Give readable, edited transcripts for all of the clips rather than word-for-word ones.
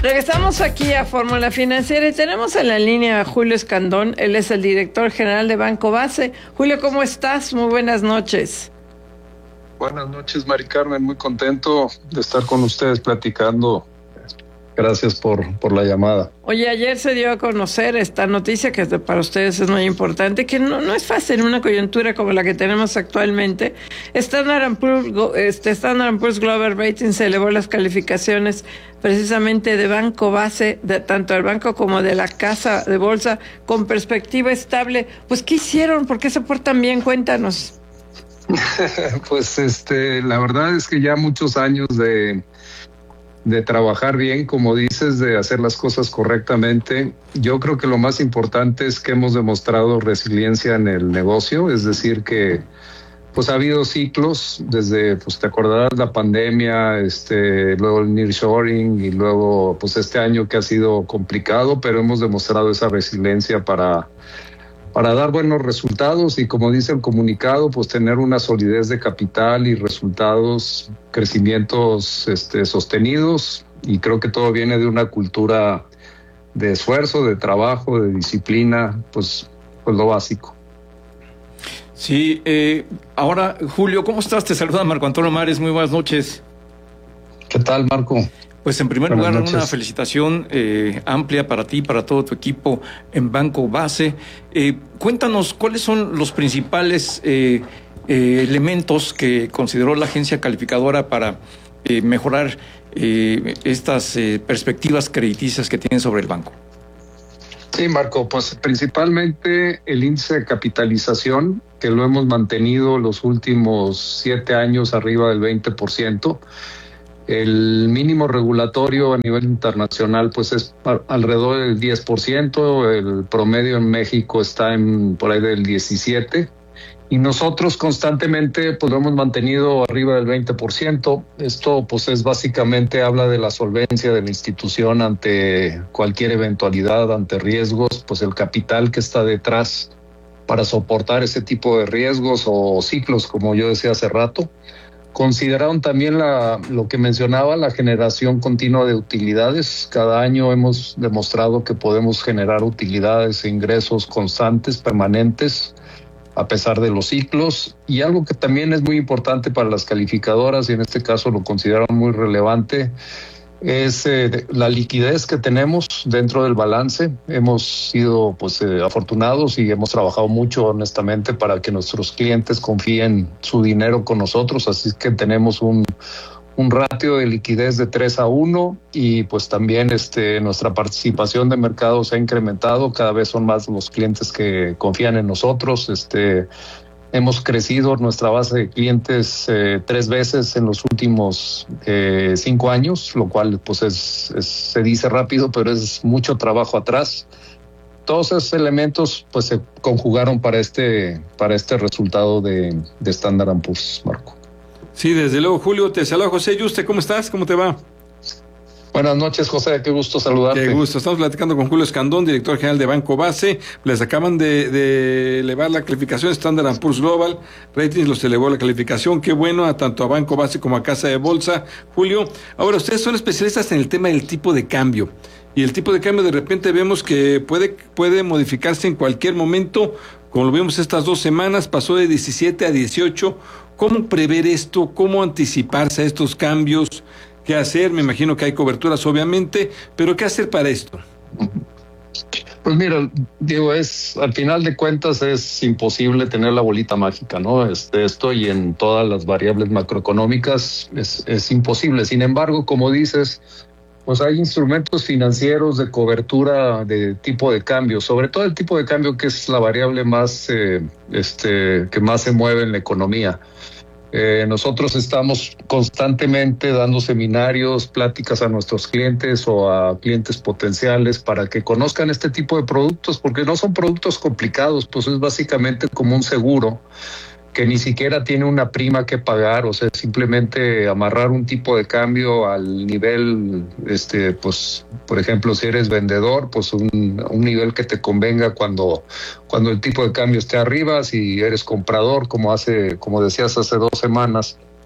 Regresamos aquí a Fórmula Financiera y tenemos en la línea a Julio Escandón. Él es el director general de Banco Base. Julio, ¿cómo estás? Muy buenas noches. Buenas noches, Mari Carmen. Muy contento de estar con ustedes platicando. Gracias por la llamada. Oye, ayer se dio a conocer esta noticia que para ustedes es muy importante, que no es fácil en una coyuntura como la que tenemos actualmente. Standard Poor's Global Rating se elevó las calificaciones precisamente de Banco Base, de tanto del banco como de la casa de bolsa, con perspectiva estable. Pues, ¿qué hicieron? ¿Por qué se portan bien? Cuéntanos. Pues la verdad es que ya muchos años de trabajar bien, como dices, de hacer las cosas correctamente. Yo creo que lo más importante es que hemos demostrado resiliencia en el negocio, es decir que pues ha habido ciclos desde, pues te acordarás, la pandemia, luego el nearshoring y luego pues este año que ha sido complicado, pero hemos demostrado esa resiliencia para dar buenos resultados y, como dice el comunicado, pues tener una solidez de capital y resultados, crecimientos sostenidos, y creo que todo viene de una cultura de esfuerzo, de trabajo, de disciplina, pues lo básico. Sí, ahora, Julio, ¿cómo estás? Te saluda Marco Antonio Mares, muy buenas noches. ¿Qué tal, Marco? Pues en primer lugar, una felicitación amplia para ti, para todo tu equipo en Banco Base. Cuéntanos, ¿cuáles son los principales elementos que consideró la agencia calificadora para mejorar estas perspectivas crediticias que tienen sobre el banco? Sí, Marco, pues principalmente el índice de capitalización, que lo hemos mantenido los últimos 7 años arriba del 20%. El mínimo regulatorio a nivel internacional pues es alrededor del 10%, el promedio en México está por ahí del 17%, y nosotros constantemente pues lo hemos mantenido arriba del 20%. Esto pues es básicamente, habla de la solvencia de la institución ante cualquier eventualidad, ante riesgos, pues el capital que está detrás para soportar ese tipo de riesgos o ciclos, como yo decía hace rato. Consideraron también lo que mencionaba, la generación continua de utilidades. Cada año hemos demostrado que podemos generar utilidades e ingresos constantes, permanentes, a pesar de los ciclos. Y algo que también es muy importante para las calificadoras, y en este caso lo consideran muy relevante, es la liquidez que tenemos dentro del balance. Hemos sido afortunados y hemos trabajado mucho honestamente para que nuestros clientes confíen su dinero con nosotros, así que tenemos un ratio de liquidez de 3-1, y pues también nuestra participación de mercado se ha incrementado. Cada vez son más los clientes que confían en nosotros. Hemos crecido nuestra base de clientes 3 veces en los últimos 5 años, lo cual pues se dice rápido, pero es mucho trabajo atrás. Todos esos elementos pues se conjugaron para este resultado de Standard & Poor's, Marco. Sí, desde luego, Julio. Te saluda José Yuste. ¿Cómo estás? ¿Cómo te va? Buenas noches, José, qué gusto saludarte. Qué gusto. Estamos platicando con Julio Escandón, director general de Banco Base. Les acaban de elevar la calificación. Standard & Poor's Global Ratings los elevó la calificación. Qué bueno, tanto a Banco Base como a Casa de Bolsa. Julio, ahora ustedes son especialistas en el tema del tipo de cambio. Y el tipo de cambio de repente vemos que puede modificarse en cualquier momento. Como lo vimos estas 2 semanas, pasó de 17 a 18. ¿Cómo prever esto? ¿Cómo anticiparse a estos cambios? ¿Qué hacer? Me imagino que hay coberturas, obviamente, pero ¿qué hacer para esto? Pues mira, digo, al final de cuentas es imposible tener la bolita mágica, ¿no? Esto y en todas las variables macroeconómicas es imposible. Sin embargo, como dices, pues hay instrumentos financieros de cobertura de tipo de cambio, sobre todo el tipo de cambio, que es la variable más que más se mueve en la economía. Nosotros estamos constantemente dando seminarios, pláticas a nuestros clientes o a clientes potenciales para que conozcan este tipo de productos, porque no son productos complicados, pues es básicamente como un seguro que ni siquiera tiene una prima que pagar, o sea, simplemente amarrar un tipo de cambio al nivel, pues, por ejemplo, si eres vendedor, pues un nivel que te convenga cuando el tipo de cambio esté arriba. Si eres comprador, como decías hace 2 semanas,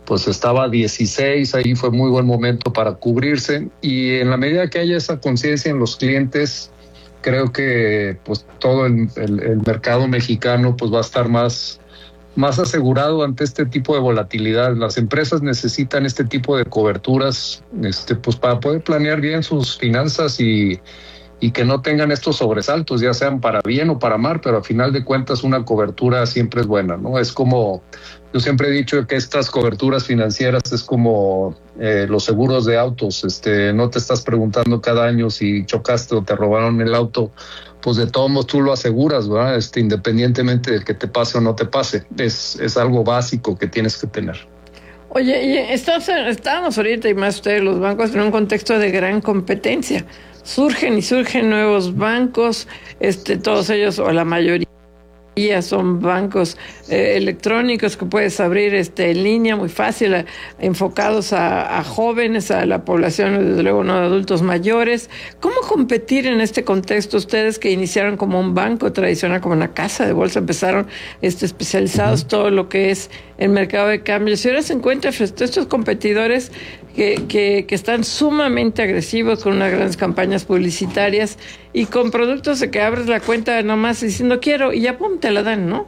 pues estaba a 16, ahí fue muy buen momento para cubrirse, y en la medida que haya esa conciencia en los clientes, creo que pues todo el mercado mexicano pues va a estar más asegurado ante este tipo de volatilidad. Las empresas necesitan este tipo de coberturas pues para poder planear bien sus finanzas y que no tengan estos sobresaltos, ya sean para bien o para mal, pero a final de cuentas una cobertura siempre es buena, ¿no? Es como, yo siempre he dicho que estas coberturas financieras es como los seguros de autos, no te estás preguntando cada año si chocaste o te robaron el auto, pues de todos modos tú lo aseguras, ¿verdad? Independientemente de que te pase o no te pase, es algo básico que tienes que tener. Oye, y estábamos ahorita, y más ustedes los bancos, en un contexto de gran competencia. Surgen nuevos bancos, todos ellos, o la mayoría, son bancos electrónicos que puedes abrir en línea muy fácil, enfocados a jóvenes, a la población, desde luego no de adultos mayores. ¿Cómo competir en este contexto? Ustedes que iniciaron como un banco tradicional, como una casa de bolsa, empezaron especializados todo lo que es el mercado de cambios, y ahora se encuentran frente a estos competidores que están sumamente agresivos, con unas grandes campañas publicitarias y con productos de que abres la cuenta nomás diciendo quiero y ya pum, te la dan, ¿no?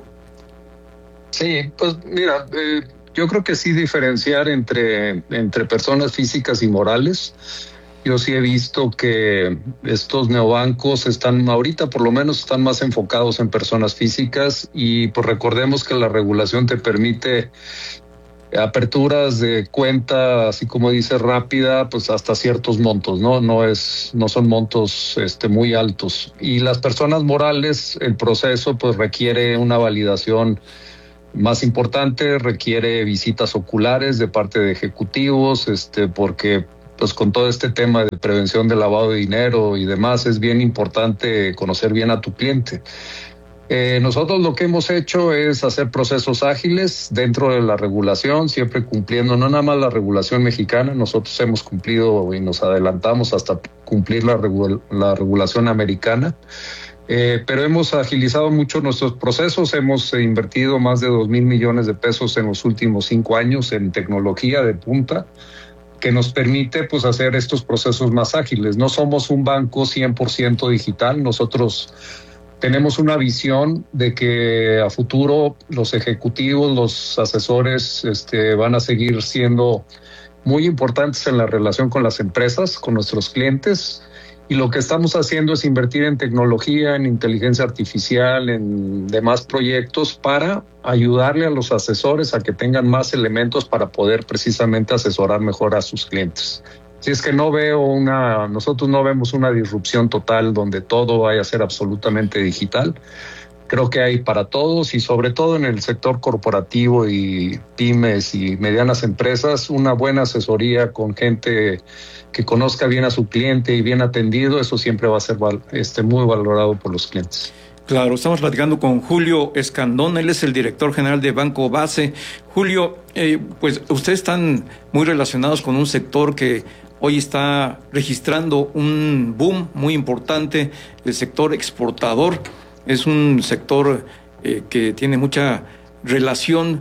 Sí, pues mira, yo creo que sí diferenciar entre personas físicas y morales. Yo sí he visto que estos neobancos ahorita por lo menos están más enfocados en personas físicas, y pues recordemos que la regulación te permite aperturas de cuenta, así como dice, rápida, pues hasta ciertos montos, ¿no? No son montos muy altos. Y las personas morales, el proceso pues requiere una validación más importante, requiere visitas oculares de parte de ejecutivos, porque pues con todo este tema de prevención de lavado de dinero y demás, es bien importante conocer bien a tu cliente. Nosotros lo que hemos hecho es hacer procesos ágiles dentro de la regulación, siempre cumpliendo no nada más la regulación mexicana. Nosotros hemos cumplido y nos adelantamos hasta cumplir la regulación americana, pero hemos agilizado mucho nuestros procesos. Hemos invertido más de 2,000 millones de pesos en los últimos 5 años en tecnología de punta, que nos permite pues hacer estos procesos más ágiles. No somos un banco 100% digital, nosotros tenemos una visión de que a futuro los ejecutivos, los asesores van a seguir siendo muy importantes en la relación con las empresas, con nuestros clientes, y lo que estamos haciendo es invertir en tecnología, en inteligencia artificial, en demás proyectos para ayudarle a los asesores a que tengan más elementos para poder precisamente asesorar mejor a sus clientes. Si es que nosotros no vemos una disrupción total donde todo vaya a ser absolutamente digital. Creo que hay para todos, y sobre todo en el sector corporativo y pymes y medianas empresas, una buena asesoría con gente que conozca bien a su cliente y bien atendido, eso siempre va a ser muy valorado por los clientes. Claro, estamos platicando con Julio Escandón, él es el director general de Banco Base. Julio, pues ustedes están muy relacionados con un sector que hoy está registrando un boom muy importante, el sector exportador. Es un sector que tiene mucha relación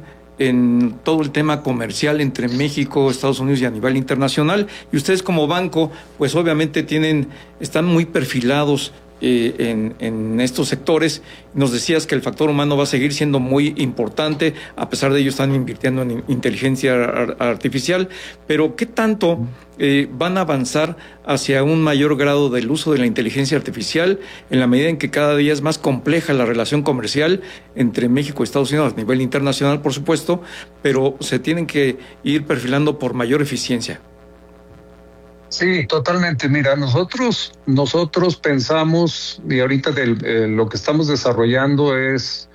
en todo el tema comercial entre México, Estados Unidos y a nivel internacional. Y ustedes como banco, pues obviamente están muy perfilados en estos sectores. Nos decías que el factor humano va a seguir siendo muy importante, a pesar de ello están invirtiendo en inteligencia artificial, pero ¿qué tanto van a avanzar hacia un mayor grado del uso de la inteligencia artificial en la medida en que cada día es más compleja la relación comercial entre México y Estados Unidos a nivel internacional, por supuesto, pero se tienen que ir perfilando por mayor eficiencia? Sí, totalmente. Mira, nosotros pensamos, y ahorita lo que estamos desarrollando es,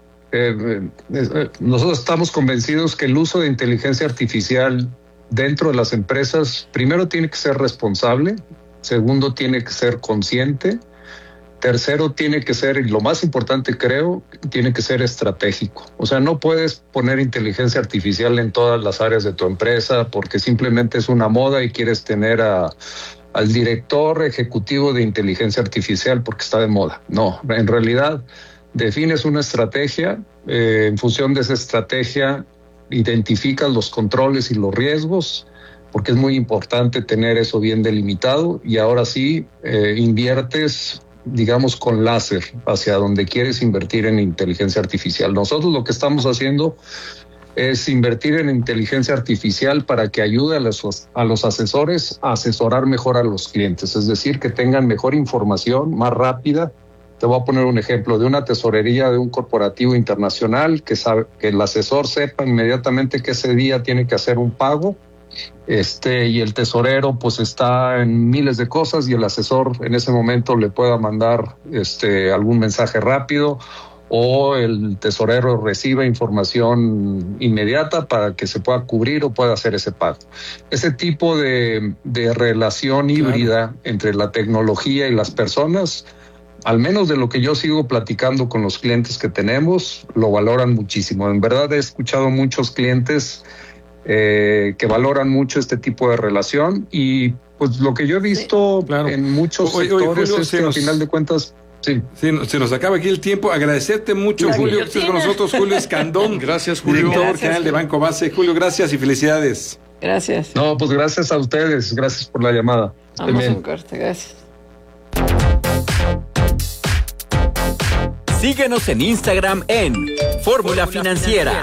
nosotros estamos convencidos que el uso de inteligencia artificial dentro de las empresas, primero tiene que ser responsable, segundo tiene que ser consciente, tercero tiene que ser, y lo más importante creo, tiene que ser estratégico. O sea, no puedes poner inteligencia artificial en todas las áreas de tu empresa porque simplemente es una moda y quieres tener al director ejecutivo de inteligencia artificial porque está de moda. No, en realidad defines una estrategia, en función de esa estrategia identificas los controles y los riesgos, porque es muy importante tener eso bien delimitado, y ahora sí inviertes, digamos, con láser hacia donde quieres invertir en inteligencia artificial. Nosotros lo que estamos haciendo es invertir en inteligencia artificial para que ayude a los asesores a asesorar mejor a los clientes, es decir, que tengan mejor información, más rápida. Te voy a poner un ejemplo de una tesorería de un corporativo internacional, que el asesor sepa inmediatamente que ese día tiene que hacer un pago, y el tesorero pues está en miles de cosas, y el asesor en ese momento le pueda mandar algún mensaje rápido, o el tesorero reciba información inmediata para que se pueda cubrir o pueda hacer ese pago. Ese tipo de relación híbrida entre la tecnología y las personas, al menos de lo que yo sigo platicando con los clientes que tenemos, lo valoran muchísimo. En verdad he escuchado muchos clientes que valoran mucho este tipo de relación, y pues lo que yo he visto en muchos sectores es que al final de cuentas... Sí, se nos acaba aquí el tiempo. Agradecerte mucho, Julio, que estés con nosotros. Julio Escandón. Gracias, Julio. Director general de Banco Base. Julio, gracias y felicidades. Gracias. No, pues gracias a ustedes. Gracias por la llamada. Vamos a un corte, gracias. Síguenos en Instagram en Fórmula Financiera.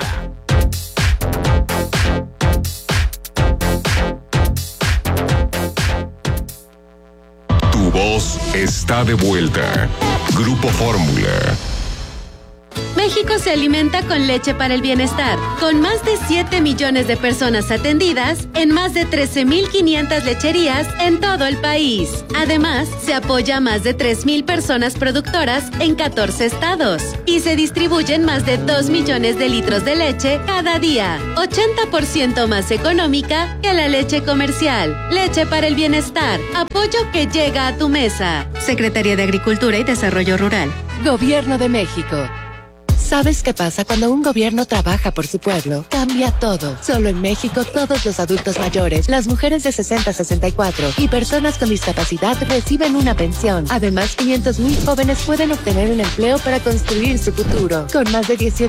Tu voz está de vuelta. Grupo Fórmula. México se alimenta con leche para el bienestar, con más de 7 millones de personas atendidas en más de 13,500 lecherías en todo el país. Además, se apoya a más de 3,000 personas productoras en 14 estados y se distribuyen más de 2 millones de litros de leche cada día, 80% más económica que la leche comercial. Leche para el bienestar, apoyo que llega a tu mesa. Secretaría de Agricultura y Desarrollo Rural. Gobierno de México. ¿Sabes qué pasa cuando un gobierno trabaja por su pueblo? Cambia todo. Solo en México, todos los adultos mayores, las mujeres de 60 a 64 y personas con discapacidad reciben una pensión. Además, 500,000 jóvenes pueden obtener un empleo para construir su futuro. Con más de 18